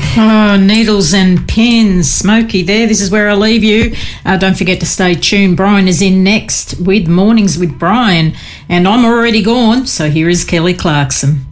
Oh, needles and pins. Smokey there. This is where I leave you. Don't forget to stay tuned. Brian is in next with Mornings with Brian. And I'm already gone, so here is Kelly Clarkson.